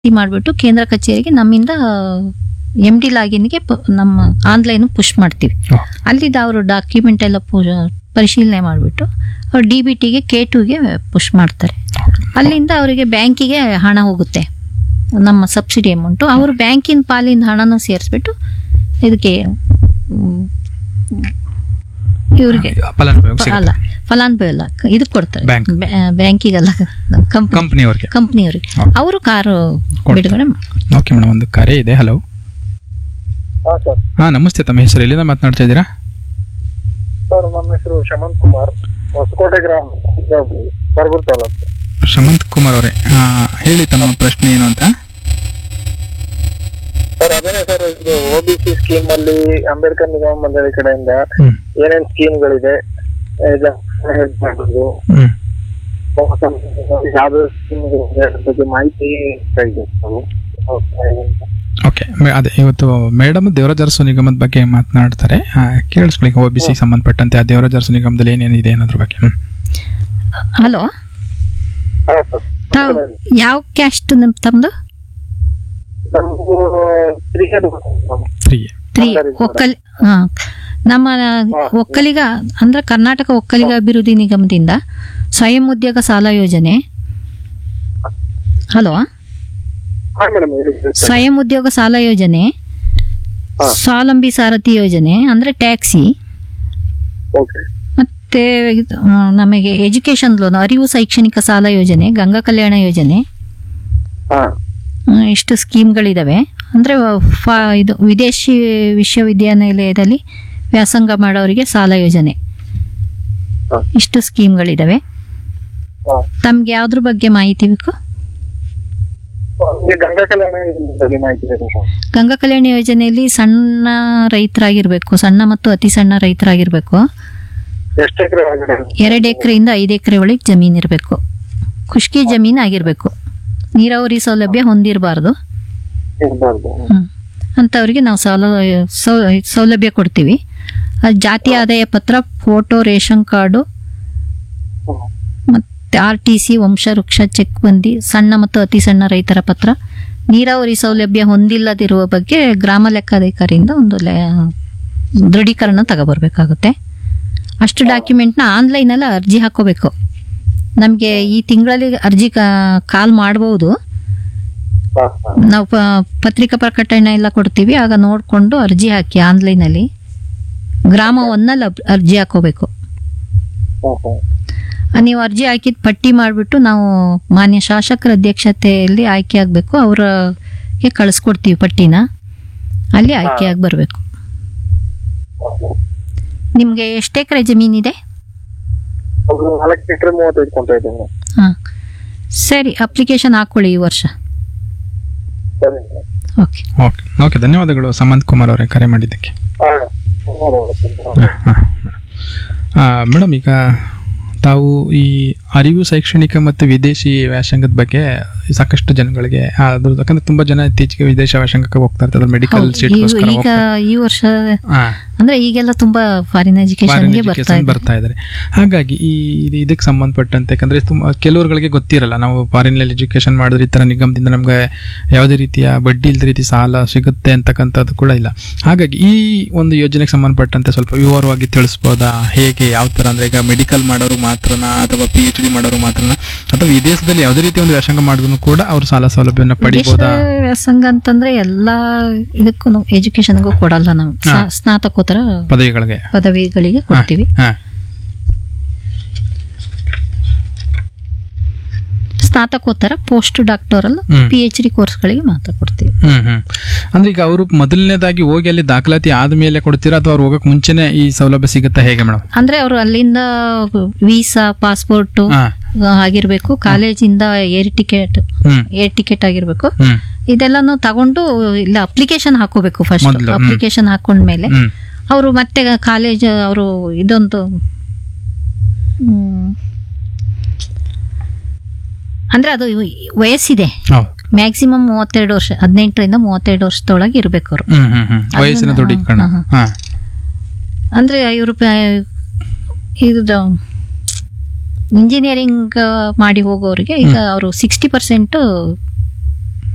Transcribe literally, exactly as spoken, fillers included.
ಮಾಡಿಬಿಟ್ಟು ಕೇಂದ್ರ ಕಚೇರಿಗೆ ನಮ್ಮಿಂದ ಎಮ್ ಡಿ ಲಾಗಿನ್ಗೆ ನಮ್ಮ ಆನ್ಲೈನ್ ಪುಷ್ ಮಾಡ್ತೀವಿ. ಅಲ್ಲಿದ್ದ ಅವರು ಡಾಕ್ಯುಮೆಂಟ್ ಎಲ್ಲ ಪರಿಶೀಲನೆ ಮಾಡಿಬಿಟ್ಟು ಅವ್ರು ಡಿ ಬಿ ಟಿಗೆ ಕೆ ಟುಗೆ ಪುಷ್ ಮಾಡ್ತಾರೆ. ಅಲ್ಲಿಂದ ಅವರಿಗೆ ಬ್ಯಾಂಕಿಗೆ ಹಣ ಹೋಗುತ್ತೆ, ನಮ್ಮ ಸಬ್ಸಿಡಿ ಅಮೌಂಟು. ಅವರು ಬ್ಯಾಂಕಿನ ಪಾಲಿನ ಹಣನ ಸೇರಿಸ್ಬಿಟ್ಟು ಇದಕ್ಕೆ ಇವ್ರಿಗೆ ಅಲ್ಲ ಫಲಾನುಭವಿ ಅಲ್ಲ ಇದಕ್ಕೆ ಕೊಡ್ತಾರೆ, ಬ್ಯಾಂಕಿಗಲ್ಲ ಕಂಪ್ನಿಯವ್ರಿಗೆ ಕಂಪ್ನಿಯವ್ರಿಗೆ ಅವರು ಕಾರು ಬಿಡುಗಡೆ ಮಾಡ್ತಾರೆ. ಓಕೆ ಮೇಡಮ್, ಒಂದು ಕರೆ ಇದೆ. ಹಲೋ. ಹಾ ನಮಸ್ತೆ, ತಮ್ಮ ಹೆಸರು ಎಲ್ಲಿಂದ ಮಾತನಾಡ್ತಾ ಇದ್ದೀರಾ? ಸರ್, ನಮ್ಮ ಹೆಸರು ಶಮಂತ್ ಕುಮಾರ್, ಹೊಸಕೋಟೆ ಗ್ರಾಮ, ಬರಗೂರು ತಾಲೂಕು. ಶಮಂತ್ ಕುಮಾರ್ ಅವರೇ, ಹೇಳಿ ತಮ್ಮ ಪ್ರಶ್ನೆ ಏನು ಅಂತ. ಸರ್ ಅದೇನೇ ಸರ್, ಇದು ಒ ಬಿ ಸಿ ಸ್ಕೀಮ್ ಅಲ್ಲಿ ಅಂಬೇಡ್ಕರ್ ನಿಗಮ ಮಂಡಳಿ ಕಡೆಯಿಂದ ಏನೇನ್ ಸ್ಕೀಮ್ಗಳಿದೆ, ಯಾವ್ದು ಸ್ಕೀಮ್ ಬಗ್ಗೆ ಮಾಹಿತಿ ಓಕೆ, ಅದೇ ಇವತ್ತು ಮೇಡಮ್ ದೇವರಾಜ ಅರಸು ನಿಗಮದ ಬಗ್ಗೆ ಮಾತನಾಡ್ತಾರೆ, ಕೇಳಿಸ್ಕೊಳ್ಳಿ. ಒ ಬಿ ಸಿ ಸಂಬಂಧಪಟ್ಟಂತೆ ಆ ದೇವರಾಜ ಅರಸು ನಿಗಮದಲ್ಲಿ ಏನೇನಿದೆ ಅನ್ನೋದ್ರ ಬಗ್ಗೆ. ಹಲೋ, ಯಾವ ಕ್ಯಾಸ್ಟ್ ತಮ್ಮದು? ಒಕ್ಕಲ್ ಹಾ ನಮ್ಮ ಒಕ್ಕಲಿಗ ಅಂದ್ರೆ ಕರ್ನಾಟಕ ಒಕ್ಕಲಿಗ ಅಭಿವೃದ್ಧಿ ನಿಗಮದಿಂದ ಸ್ವಯಂ ಉದ್ಯೋಗ ಸಾಲ ಯೋಜನೆ. ಹಲೋ, ಸ್ವಯಂ ಉದ್ಯೋಗ ಸಾಲ ಯೋಜನೆ, ಸ್ವಾವಲಂಬಿ ಸಾರಥಿ ಯೋಜನೆ ಅಂದ್ರೆ ಟ್ಯಾಕ್ಸಿ, ಮತ್ತೆ ನಮಗೆ ಎಜುಕೇಶನ್ ಲೋನ್, ಅರಿವು ಶೈಕ್ಷಣಿಕ ಸಾಲ ಯೋಜನೆ, ಗಂಗಾ ಕಲ್ಯಾಣ ಯೋಜನೆ, ಇಷ್ಟು ಸ್ಕೀಮ್ಗಳಿದಾವೆ. ಅಂದ್ರೆ ಇದು ವಿದೇಶಿ ವಿಶ್ವವಿದ್ಯಾನಿಲಯದಲ್ಲಿ ವ್ಯಾಸಂಗ ಮಾಡೋರಿಗೆ ಸಾಲ ಯೋಜನೆ, ಇಷ್ಟು ಸ್ಕೀಮ್ಗಳಿದಾವೆ. ತಮ್ಗೆ ಯಾವ್ದ್ರ ಬಗ್ಗೆ ಮಾಹಿತಿ ಬೇಕು? ಗಂಗಾ ಕಲ್ಯಾಣ ಯೋಜನೆಯಲ್ಲಿ ಸಣ್ಣ ರೈತರಾಗಿರ್ಬೇಕು, ಸಣ್ಣ ಮತ್ತು ಅತಿ ಸಣ್ಣ ರೈತರಾಗಿರ್ಬೇಕು, ಎರಡು ಎಕರೆಯಿಂದ ಐದು ಎಕರೆ ಒಳಗೆ ಜಮೀನ್ ಇರಬೇಕು, ಖುಷ್ಕಿ ಜಮೀನ್ ಆಗಿರ್ಬೇಕು, ನೀರಾವರಿ ಸೌಲಭ್ಯ ಹೊಂದಿರಬಾರ್ದು. ಹ್ಮ್ ಅಂತವ್ರಿಗೆ ನಾವು ಸೌಲ ಸೌಲಭ್ಯ ಕೊಡ್ತೀವಿ. ಜಾತಿ ಆದಾಯ ಪತ್ರ, ಫೋಟೋ, ರೇಷನ್ ಕಾರ್ಡು, ಮತ್ತೆ ಆರ್ ಟಿ ಸಿ, ವಂಶವೃಕ್ಷ, ಚೆಕ್ ಬಂದಿ, ಸಣ್ಣ ಮತ್ತು ಅತಿ ಸಣ್ಣ ರೈತರ ಪತ್ರ, ನೀರಾವರಿ ಸೌಲಭ್ಯ ಹೊಂದಿಲ್ಲದಿರುವ ಬಗ್ಗೆ ಗ್ರಾಮ ಲೆಕ್ಕಾಧಿಕಾರಿಯಿಂದ ಒಂದು ದೃಢೀಕರಣ ತಗೋಬರ್ಬೇಕಾಗುತ್ತೆ. ಅಷ್ಟು ಡಾಕ್ಯುಮೆಂಟ್ನ ಆನ್ಲೈನಲ್ಲಿ ಅರ್ಜಿ ಹಾಕೋಬೇಕು. ನಮಗೆ ಈ ತಿಂಗಳಲ್ಲಿ ಅರ್ಜಿ ಕಾಲ್ ಮಾಡಬಹುದು, ನಾವು ಪತ್ರಿಕಾ ಪ್ರಕಟಣೆ ಎಲ್ಲ ಕೊಡ್ತೀವಿ, ಆಗ ನೋಡಿಕೊಂಡು ಅರ್ಜಿ ಹಾಕಿ ಆನ್ಲೈನಲ್ಲಿ ಗ್ರಾಮ ಒಂದಲ್ಲಿ ಅರ್ಜಿ ಹಾಕೋಬೇಕು. ನೀವು ಅರ್ಜಿ ಹಾಕಿದ ಪಟ್ಟಿ ಮಾಡಿಬಿಟ್ಟು ನಾವು ಮಾನ್ಯ ಶಾಸಕರ ಅಧ್ಯಕ್ಷತೆಯಲ್ಲಿ ಆಯ್ಕೆ ಆಗಬೇಕು, ಅವ್ರಿಗೆ ಕಳಿಸ್ಕೊಡ್ತೀವಿ ಪಟ್ಟಿನ, ಅಲ್ಲಿ ಆಯ್ಕೆ ಆಗಿ ಬರಬೇಕು. ನಿಮ್ಗೆ ಎಷ್ಟು ಎಕರೆ ಜಮೀನಿದೆ? ಹಾ ಸರಿ, ಅಪ್ಲಿಕೇಶನ್ ಹಾಕೊಳ್ಳಿ ಈ ವರ್ಷ. ಓಕೆ ಓಕೆ ಓಕೆ ಧನ್ಯವಾದಗಳು ಸಮಂತ್ ಕುಮಾರ್ ಅವರೇ ಕರೆ ಮಾಡಿದ್ದಕ್ಕೆ. ಮೇಡಮ್, ಈಗ ತಾವು ಈ ಅರಿವು ಶೈಕ್ಷಣಿಕ ಮತ್ತು ವಿದೇಶಿ ವ್ಯಾಸಂಗದ ಬಗ್ಗೆ ಸಾಕಷ್ಟು ಜನಗಳಿಗೆ ಅದ್ರ ಯಾಕಂದ್ರೆ ತುಂಬಾ ಜನ ಇತ್ತೀಚೆಗೆ ವಿದೇಶ ವ್ಯಾಸಂಗಕ್ಕೆ ಹೋಗ್ತಾ ಇರ್ತಾರೆ, ಮೆಡಿಕಲ್ ಸೀಟ್ ಈಗ ಈ ವರ್ಷ ಅಂದ್ರೆ ಈಗೆಲ್ಲ ತುಂಬಾ ಫಾರಿನ್ ಎಜುಕೇಶನ್ಗೆ ಬರ್ತಾ ಇದ್ದಾರೆ. ಹಾಗಾಗಿ ಈ ಇದಕ್ಕೆ ಸಂಬಂಧಪಟ್ಟಂತೆ ಯಾಕಂದ್ರೆ ತುಂಬಾ ಕೆಲವರುಗಳಿಗೆ ಗೊತ್ತಿರಲ್ಲ, ನಾವು ಫಾರಿನ್ ಎಜುಕೇಶನ್ ಮಾಡಿದ್ರೆ ಈ ತರ ನಿಗಮದಿಂದ ನಮ್ಗೆ ಯಾವುದೇ ರೀತಿಯ ಬಡ್ಡಿ ಇಲ್ಲದ ರೀತಿ ಸಾಲ ಸಿಗುತ್ತೆ ಅಂತಕ್ಕಂಥದ್ದು ಕೂಡ ಇಲ್ಲ. ಹಾಗಾಗಿ ಈ ಒಂದು ಯೋಜನೆಗೆ ಸಂಬಂಧಪಟ್ಟಂತೆ ಸ್ವಲ್ಪ ವಿವರವಾಗಿ ತಿಳಿಸ್ಬೋದಾ? ಹೇಗೆ, ಯಾವ ತರ ಅಂದ್ರೆ ಈಗ ಮೆಡಿಕಲ್ ಮಾಡೋರು ಮಾತ್ರನಾ ಅಥವಾ ಪಿ ಎಚ್ ಡಿ ಮಾಡೋರು ಮಾತ್ರನಾ ಅಥವಾ ವಿದೇಶದಲ್ಲಿ ಯಾವುದೇ ರೀತಿ ಒಂದು ವ್ಯಾಸಂಗ ಮಾಡಿದ್ರು ಕೂಡ ಅವ್ರು ಸಾಲ ಸೌಲಭ್ಯವನ್ನು ಪಡಿಬಹುದಾ? ವ್ಯಾಸಂಗ ಅಂತಂದ್ರೆ ಎಲ್ಲಾ ಇದಕ್ಕೂ ಎಜುಕೇಶನ್ಗೂ ಕೊಡಲ್ಲ, ನಾವು ಸ್ನಾತಕೋತ್ತರ ಪದವಿಗಳಿಗೆ ಪದವಿಗಳಿಗೆ ಕೊಡ್ತೀವಿ. ಸ್ನಾತಕೋತ್ತರ, post doctoral, P H D ಕೋರ್ಸ್ಗಳಿಗೆ ಮಾತ್ರ ಕೊಡ್ತೀವಿ. ಹ್ಮ್ ಹ್ಮ್ ಅಂದ್ರೆ ಈಗ ಅವರು ಮೊದಲನೇದಾಗಿ ಹೋಗಿ ಅಲ್ಲಿ ದಾಖಲಾತಿ ಆದ್ಮೇಲೆ ಕೊಡ್ತೀರಾ ಅಥವಾ ಅವ್ರು ಹೋಗಕ್ ಮುಂಚೆನೆ ಈ ಸೌಲಭ್ಯ ಸಿಗುತ್ತಾ, ಹೇಗೆ ಮೇಡಮ್? ಅಂದ್ರೆ ಅವರು ಅಲ್ಲಿಂದ ವೀಸಾ, ಪಾಸ್ಪೋರ್ಟ್ ಆಗಿರ್ಬೇಕು, ಕಾಲೇಜಿಂದ ಏರ್ ಟಿಕೆಟ್ ಏರ್ ಟಿಕೆಟ್ ಆಗಿರ್ಬೇಕು, ಇದೆಲ್ಲಾನು ತಗೊಂಡು ಇಲ್ಲ ಅಪ್ಲಿಕೇಶನ್ ಹಾಕೋಬೇಕು. ಫಸ್ಟ್ ಅಪ್ಲಿಕೇಶನ್ ಹಾಕೊಂಡ್ಮೇಲೆ ಅವರು ಮತ್ತೆ ಕಾಲೇಜ್ ಅವರು ಇದೊಂದು ಅಂದ್ರೆ ಅದು ವಯಸ್ಸಿದೆ, ಮ್ಯಾಕ್ಸಿಮಮ್ ಮೂವತ್ತೆರಡು ವರ್ಷ, ಹದಿನೆಂಟರಿಂದ ಮೂವತ್ತೆರಡು ವರ್ಷದೊಳಗೆ ಇರ್ಬೇಕು ಅವರು. ಅಂದ್ರೆ ಇವರು ಇದು ಇಂಜಿನಿಯರಿಂಗ್ ಮಾಡಿ ಹೋಗೋರಿಗೆ ಈಗ ಅವರು ಸಿಕ್ಸ್ಟಿ ಪರ್ಸೆಂಟ್